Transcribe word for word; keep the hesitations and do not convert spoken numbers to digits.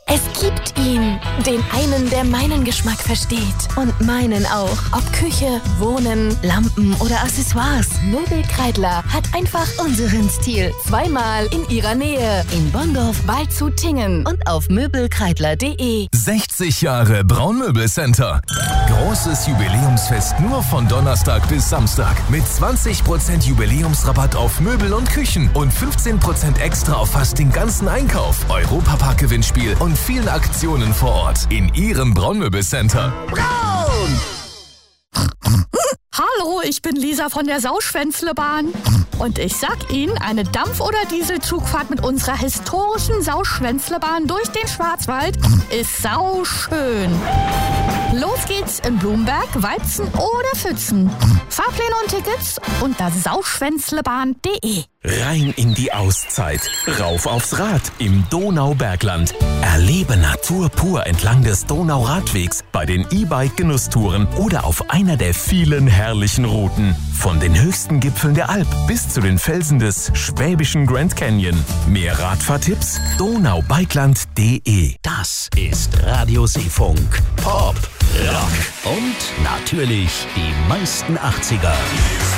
Es gibt ihn, den einen, der meinen Geschmack versteht und meinen auch. Ob Küche, Wohnen, Lampen oder Accessoires, Möbelkreidler hat einfach unseren Stil. Zweimal in ihrer Nähe. In Bonndorf, Waldshut-Tiengen und auf möbelkreidler punkt de. sechzig Jahre Braunmöbelcenter. Großes Jubiläumsfest nur von Donnerstag bis Samstag. Mit zwanzig Prozent Jubiläumsrabatt auf Möbel und Küchen und fünfzehn Prozent extra auf fast den ganzen Einkauf. Europapark-Gewinnspiel und vielen Aktionen vor Ort in Ihrem Braunmöbelcenter. Braun! Hallo, ich bin Lisa von der Sauschwänzlebahn. Und ich sag Ihnen, eine Dampf- oder Dieselzugfahrt mit unserer historischen Sauschwänzlebahn durch den Schwarzwald ist sauschön. Los geht's in Blumberg, Weizen oder Pfützen. Fahrpläne und Tickets unter sauschwänzlebahn punkt de. Rein in die Auszeit, rauf aufs Rad im Donaubergland. Erlebe Natur pur entlang des Donauradwegs bei den E-Bike-Genusstouren oder auf einer der vielen herrlichen Routen. Von den höchsten Gipfeln der Alp bis zu den Felsen des schwäbischen Grand Canyon. Mehr Radfahrtipps? donaubergland punkt de. Das ist Radio Seefunk. Pop, Rock und natürlich die meisten achtziger.